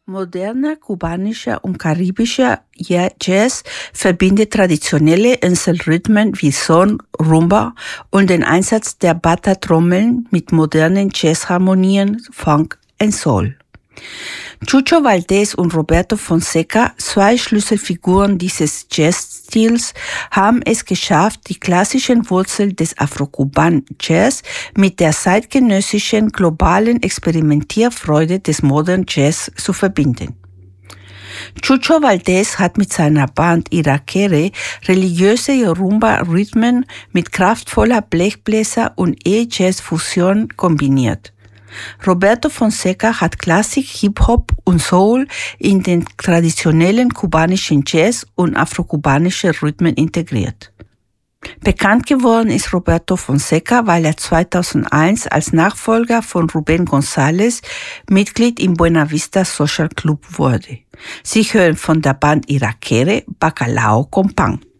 Moderner kubanischer und karibischer Jazz verbindet traditionelle Inselrhythmen wie Son, Rumba und den Einsatz der Bata-Trommeln mit modernen Jazzharmonien, Funk und Soul. Chucho Valdés und Roberto Fonseca, zwei Schlüsselfiguren dieses Jazzstils, haben es geschafft, die klassischen Wurzeln des Afro-Kuban-Jazz mit der zeitgenössischen globalen Experimentierfreude des Modern Jazz zu verbinden. Chucho Valdés hat mit seiner Band Irakere religiöse Rumba-Rhythmen mit kraftvoller Blechbläser und E-Jazz-Fusion kombiniert. Roberto Fonseca hat Klassik, Hip-Hop und Soul in den traditionellen kubanischen Jazz und afrokubanische Rhythmen integriert. Bekannt geworden ist Roberto Fonseca, weil er 2001 als Nachfolger von Rubén González Mitglied im Buena Vista Social Club wurde. Sie hören von der Band Irakere Bacalao con Pan.